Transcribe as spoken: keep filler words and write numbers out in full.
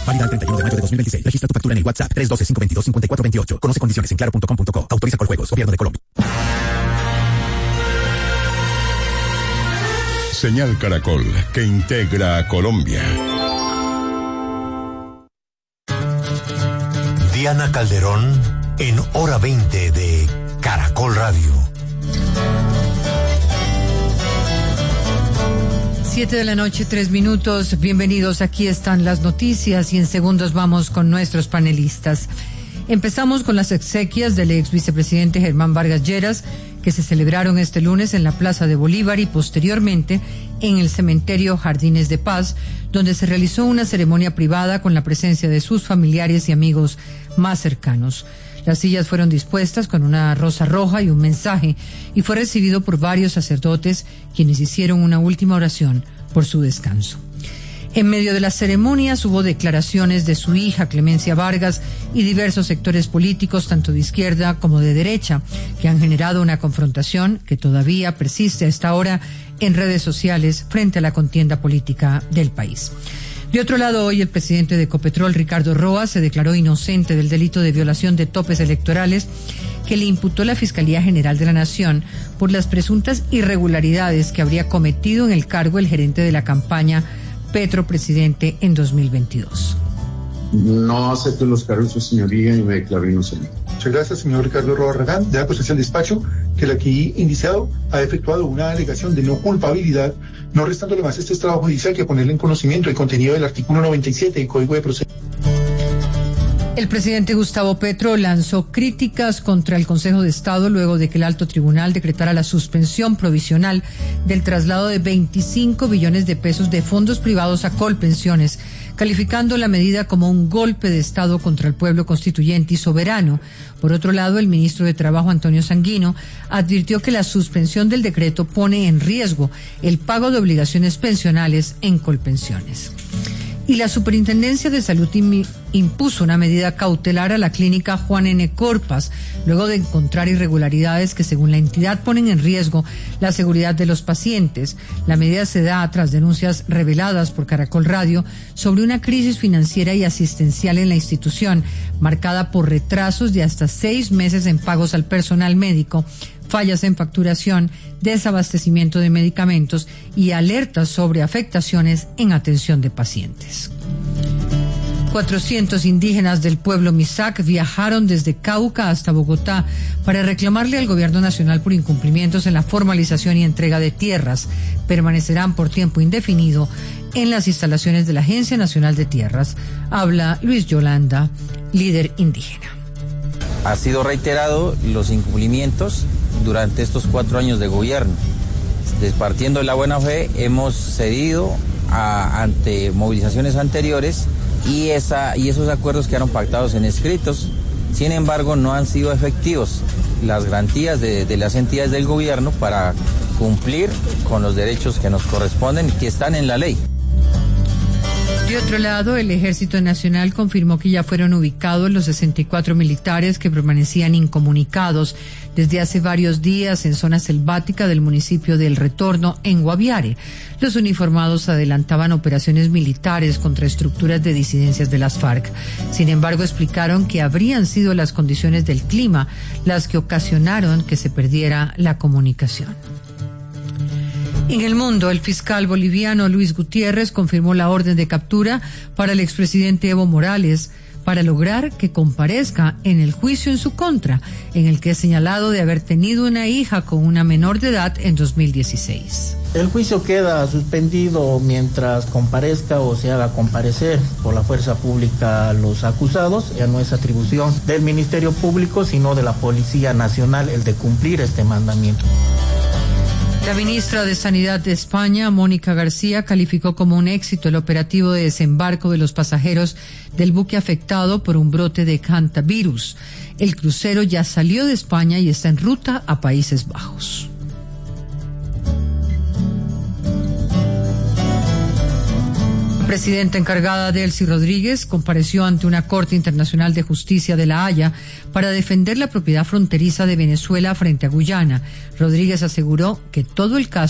Válida el treinta y uno de mayo de dos mil veintiséis. Registra tu factura en el WhatsApp tres uno dos, cinco dos dos, cinco cuatro dos ocho. Conoce condiciones en claro punto com punto co. Autoriza Coljuegos, Gobierno de Colombia. Señal Caracol, que integra a Colombia. Diana Calderón en Hora veinte de Caracol Radio. Siete de la noche, tres minutos. Bienvenidos, aquí están las noticias y en segundos vamos con nuestros panelistas. Empezamos con las exequias del ex vicepresidente Germán Vargas Lleras, que se celebraron este lunes en la Plaza de Bolívar y posteriormente en el cementerio Jardines de Paz, donde se realizó una ceremonia privada con la presencia de sus familiares y amigos más cercanos. Las sillas fueron dispuestas con una rosa roja y un mensaje, y fue recibido por varios sacerdotes, quienes hicieron una última oración por su descanso. En medio de las ceremonias hubo declaraciones de su hija Clemencia Vargas y diversos sectores políticos, tanto de izquierda como de derecha, que han generado una confrontación que todavía persiste a esta hora en redes sociales frente a la contienda política del país. De otro lado, hoy el presidente de Ecopetrol, Ricardo Roa, se declaró inocente del delito de violación de topes electorales que le imputó la Fiscalía General de la Nación por las presuntas irregularidades que habría cometido en el cargo el gerente de la campaña Petro Presidente en dos mil veintidós. No acepto los cargos de su señoría y me declaro inocente. Muchas gracias, señor Ricardo Roa Regán. De la Constitución del Despacho, que el aquí indiciado ha efectuado una alegación de no culpabilidad, no restándole más este trabajo judicial que ponerle en conocimiento el contenido del artículo noventa y siete del Código de Procedimientos. El presidente Gustavo Petro lanzó críticas contra el Consejo de Estado luego de que el alto tribunal decretara la suspensión provisional del traslado de veinticinco billones de pesos de fondos privados a Colpensiones, calificando la medida como un golpe de Estado contra el pueblo constituyente y soberano. Por otro lado, el ministro de Trabajo, Antonio Sanguino, advirtió que la suspensión del decreto pone en riesgo el pago de obligaciones pensionales en Colpensiones. Y la Superintendencia de Salud impuso una medida cautelar a la clínica Juan N. Corpas, luego de encontrar irregularidades que, según la entidad, ponen en riesgo la seguridad de los pacientes. La medida se da tras denuncias reveladas por Caracol Radio sobre una crisis financiera y asistencial en la institución, marcada por retrasos de hasta seis meses en pagos al personal médico, fallas en facturación, desabastecimiento de medicamentos y alertas sobre afectaciones en atención de pacientes. cuatrocientos indígenas del pueblo Misak viajaron desde Cauca hasta Bogotá para reclamarle al gobierno nacional por incumplimientos en la formalización y entrega de tierras. Permanecerán por tiempo indefinido en las instalaciones de la Agencia Nacional de Tierras. Habla Luis Yolanda, líder indígena. Ha sido reiterado los incumplimientos durante estos cuatro años de gobierno. Partiendo de la buena fe, hemos cedido a, ante movilizaciones anteriores y, esa, y esos acuerdos quedaron pactados en escritos. Sin embargo, no han sido efectivos las garantías de, de las entidades del gobierno para cumplir con los derechos que nos corresponden y que están en la ley. De otro lado, el Ejército Nacional confirmó que ya fueron ubicados los sesenta y cuatro militares que permanecían incomunicados desde hace varios días en zona selvática del municipio de El Retorno, en Guaviare. Los uniformados adelantaban operaciones militares contra estructuras de disidencias de las FARC. Sin embargo, explicaron que habrían sido las condiciones del clima las que ocasionaron que se perdiera la comunicación. En el mundo, el fiscal boliviano Luis Gutiérrez confirmó la orden de captura para el expresidente Evo Morales para lograr que comparezca en el juicio en su contra, en el que es señalado de haber tenido una hija con una menor de edad en dos mil dieciséis. El juicio queda suspendido mientras comparezca o se haga comparecer por la fuerza pública los acusados. Ya no es atribución del Ministerio Público, sino de la Policía Nacional el de cumplir este mandamiento. La ministra de Sanidad de España, Mónica García, calificó como un éxito el operativo de desembarco de los pasajeros del buque afectado por un brote de hantavirus. El crucero ya salió de España y está en ruta a Países Bajos. La presidenta encargada Delcy Rodríguez compareció ante una Corte Internacional de Justicia de La Haya para defender la propiedad fronteriza de Venezuela frente a Guyana. Rodríguez aseguró que todo el caso